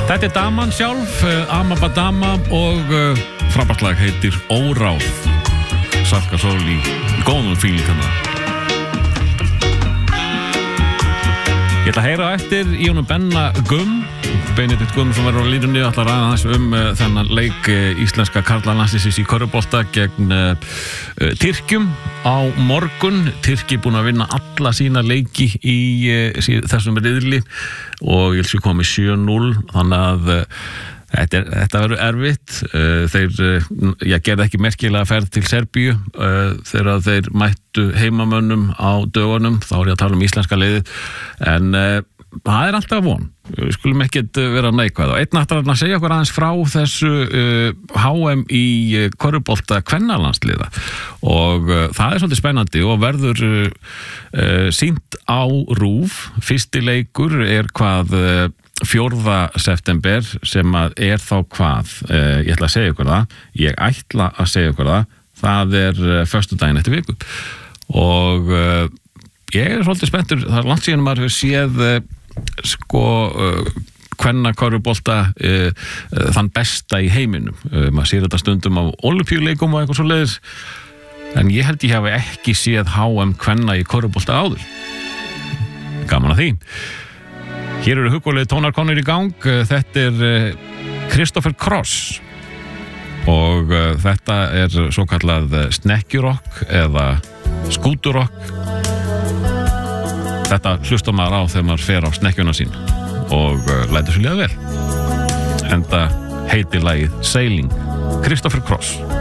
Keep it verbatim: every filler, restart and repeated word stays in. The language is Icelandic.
Þetta er daman sjálf, Amaba Dama og uh, frábærtlag heitir Óráð. Salka Sól í góðum fílíkana. Ég ætla að heyra eftir í honum Benna Gumm. Benedikt Guðmundsson verður á línunni og ætla að ræða þess um uh, þennan leik uh, íslenska karlalandsliðsins í körfubolta gegn uh, uh, Tyrkjum á morgun. Tyrki búin að vinna alla sína leiki í uh, þessum riðli og ég vil sé komið sjö núll, þannig að uh, þetta, er, þetta verður erfitt. Uh, þeir uh, ég gerði ekki merkilega ferð til Serbíu uh, þegar þeir mættu heimamönnum á dögunum, þá er ég að tala um íslenska liðið, en uh, það er alltaf von. Við skulum ekkert vera neikvæð. Og einn aftur að segja okkur aðeins frá þessu uh, H M í uh, körfubolta kvennalandsliða og uh, það er svolítið spennandi og verður uh, uh, sýnt á RÚV. Fyrsti leikur er hvað uh, fjórða september sem að er þá hvað uh, ég ætla að segja ykkur það ég ætla að segja ykkur það það er uh, föstudaginn eftir viku og uh, ég er svolítið spenntur. Það er langt síðan maður hefur séð uh, sko uh, kvenna körfubolta uh, uh, þann besta í heiminum. Uh, maður sér þetta stundum á Ólympíuleikum og eitthvað svo leiðis, en ég held ég hafi ekki séð H M kvenna í körfubolta áður. Gaman að því. Hér eru huggulegir tónar komnir í gang. Uh, þetta er uh, Kristoffer Cross og uh, þetta er svo kallað uh, snekkjurokk eða skúturokk. Þetta hlustar maður á þegar maður fer á snekkjuna sín og uh, lætur sér líða vel. Enda heitir lagið Sailing, Kristoffer Cross.